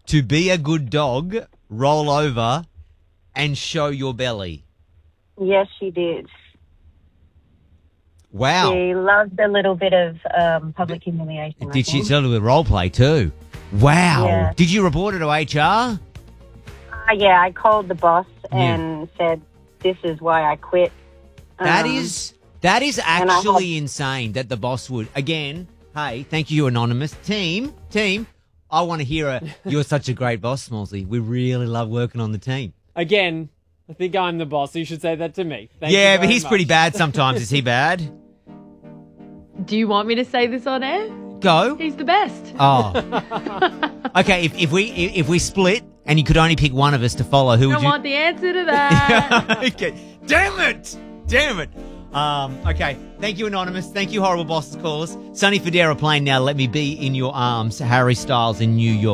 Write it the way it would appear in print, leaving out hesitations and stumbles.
to be a good dog, roll over and show your belly. Yes, she did. Wow. She loved a little bit of public humiliation. Did she tell you with role play too? Wow. Yeah. Did you report it to HR? Yeah, I called the boss and said, this is why I quit. That is actually insane that the boss would. Again, hey, thank you, Anonymous. Team, I want to hear you're such a great boss, Smallsy. We really love working on the team. Again, I think I'm the boss, so you should say that to me. Thank you Yeah, but very he's much. pretty bad sometimes. Is he bad? Do you want me to say this on air? Go. He's the best. Oh. Okay, if we split and you could only pick one of us to follow, who I would don't you? want the answer to that. Okay. Damn it. Okay. Thank you, Anonymous. Thank you, Horrible Bosses callers. Sonny Fodera playing Now Let Me Be in Your Arms. Harry Styles in New York.